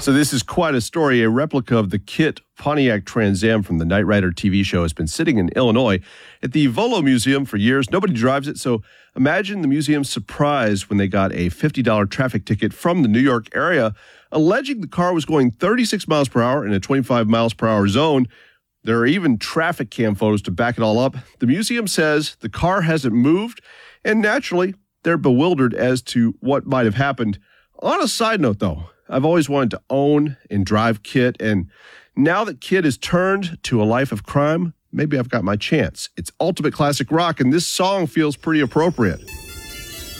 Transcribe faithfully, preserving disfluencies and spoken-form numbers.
So this is quite a story. A replica of the Kit Pontiac Trans Am from the Knight Rider T V show has been sitting in Illinois at the Volo Museum for years. Nobody drives it, so imagine the museum's surprise when they got a fifty dollars traffic ticket from the New York area, alleging the car was going thirty-six miles per hour in a twenty-five miles per hour zone. There are even traffic cam photos to back it all up. The museum says the car hasn't moved, and naturally, they're bewildered as to what might have happened. On a side note, though, I've always wanted to own and drive Kit, and now that Kit has turned to a life of crime, maybe I've got my chance. It's Ultimate Classic Rock, and this song feels pretty appropriate.